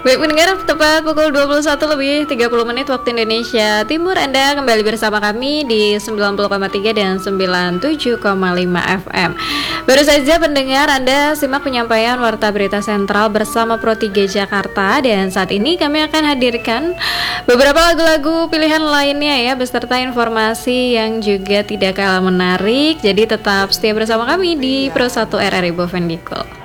Baik pendengar, tepat pukul 21 lebih 30 menit waktu Indonesia Timur. Anda kembali bersama kami di 90,3 dan 97,5 FM. Baru saja pendengar, Anda simak penyampaian Warta Berita Sentral bersama Pro 3 Jakarta. Dan saat ini kami akan hadirkan beberapa lagu-lagu pilihan lainnya ya, beserta informasi yang juga tidak kalah menarik. Jadi tetap setia bersama kami di Pro 1 RRI Bovendigul.